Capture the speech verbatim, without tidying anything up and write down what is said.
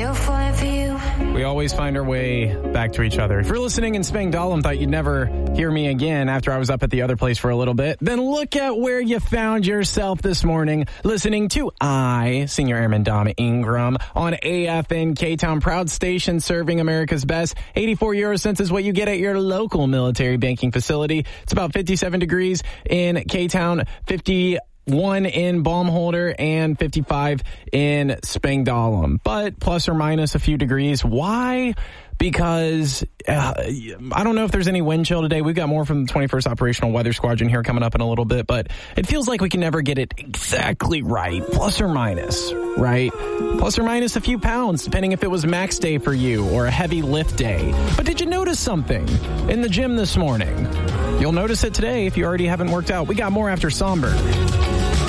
still falling for you. We always find our way back to each other. If you're listening in Spangdahlem, thought you'd never hear me again after I was up at the other place for a little bit, then look at where you found yourself this morning, listening to I, Senior Airman Dom Ingram, on A F N K-Town, proud station serving America's best. eighty-four euro cents is what you get at your local military banking facility. It's about fifty-seven degrees in K-Town, fifty-one in Baumholder, and fifty-five in Spangdahlem. But plus or minus a few degrees. Why? Because uh, I don't know if there's any wind chill today. We've got more from the twenty-first Operational Weather Squadron here coming up in a little bit, but it feels like we can never get it exactly right. Plus or minus, right? Plus or minus a few pounds, depending if it was max day for you or a heavy lift day. But did you notice something in the gym this morning? You'll notice it today if you already haven't worked out. We got more after Somber.